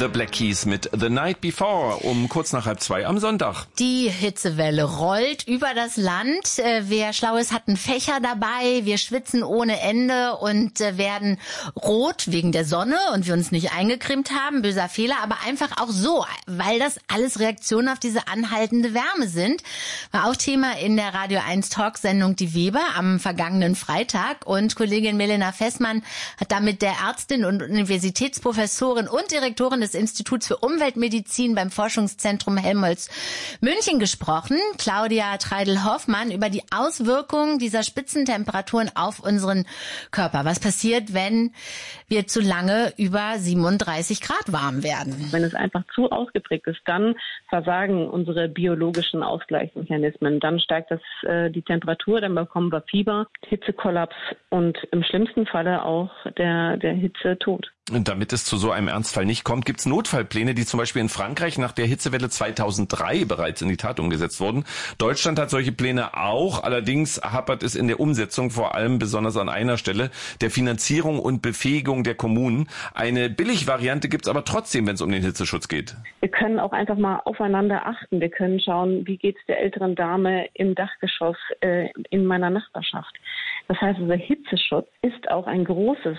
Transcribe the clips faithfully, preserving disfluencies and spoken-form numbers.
The Black Keys mit The Night Before um kurz nach halb zwei am Sonntag. Die Hitzewelle rollt über das Land. Wer schlau ist, hat einen Fächer dabei. Wir schwitzen ohne Ende und werden rot wegen der Sonne und wir uns nicht eingecremt haben. Böser Fehler, aber einfach auch so, weil das alles Reaktionen auf diese anhaltende Wärme sind. War auch Thema in der Radio eins Talksendung Die Weber am vergangenen Freitag. Und Kollegin Melena Fessmann hat da mit der Ärztin und Universitätsprofessorin und Direktorin des Instituts für Umweltmedizin beim Forschungszentrum Helmholtz München gesprochen. Claudia Treidel-Hoffmann über die Auswirkungen dieser Spitzentemperaturen auf unseren Körper. Was passiert, wenn wir zu lange über siebenunddreißig Grad warm werden? Wenn es einfach zu ausgeprägt ist, dann versagen unsere biologischen Ausgleichsmechanismen. Dann steigt das, äh, die Temperatur, dann bekommen wir Fieber, Hitzekollaps und im schlimmsten Falle auch der, der Hitzetod. Und damit es zu so einem Ernstfall nicht kommt, gibt es Notfallpläne, die zum Beispiel in Frankreich nach der Hitzewelle zweitausenddrei bereits in die Tat umgesetzt wurden. Deutschland hat solche Pläne auch, allerdings hapert es in der Umsetzung vor allem besonders an einer Stelle, der Finanzierung und Befähigung der Kommunen. Eine Billigvariante gibt es aber trotzdem, wenn es um den Hitzeschutz geht. Wir können auch einfach mal aufeinander achten. Wir können schauen, wie geht es der älteren Dame im Dachgeschoss äh, in meiner Nachbarschaft. Das heißt, unser Hitzeschutz ist auch ein großes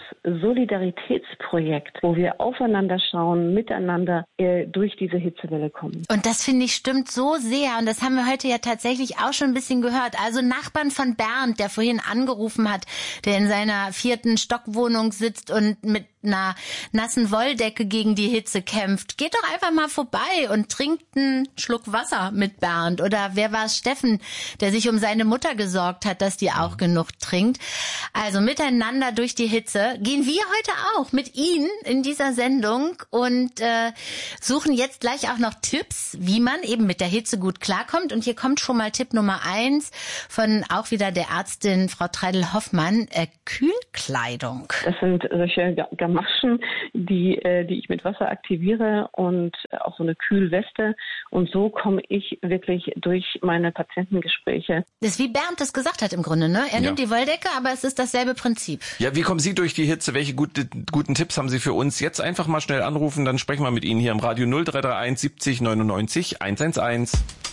Solidaritätsprojekt, wo wir aufeinander schauen, miteinander äh, durch diese Hitzewelle kommen. Und das, finde ich, stimmt so sehr. Und das haben wir heute ja tatsächlich auch schon ein bisschen gehört. Also Nachbarn von Bernd, der vorhin angerufen hat, der in seiner vierten Stockwohnung sitzt und mit einer nassen Wolldecke gegen die Hitze kämpft. Geht doch einfach mal vorbei und trinkt einen Schluck Wasser mit Bernd. Oder wer war es, Steffen, der sich um seine Mutter gesorgt hat, dass die auch genug trinkt. Also miteinander durch die Hitze gehen wir heute auch mit Ihnen in dieser Sendung und äh, suchen jetzt gleich auch noch Tipps, wie man eben mit der Hitze gut klarkommt. Und hier kommt schon mal Tipp Nummer eins von auch wieder der Ärztin Frau Treidel-Hoffmann, äh, Kühlkleidung. Das sind solche Gamaschen, die, äh, die ich mit Wasser aktiviere und auch so eine Kühlweste. Und so komme ich wirklich durch meine Patientengespräche. Das ist wie Bernd das gesagt hat im Grunde, ne? Er Ja. nimmt die Wolldecke, aber es ist dasselbe Prinzip. Ja, wie kommen Sie durch die Hitze? Welche gute, guten Tipps haben Sie für uns? Jetzt einfach mal schnell anrufen, dann sprechen wir mit Ihnen hier im Radio null drei drei eins siebzig neunundneunzig hundertelf.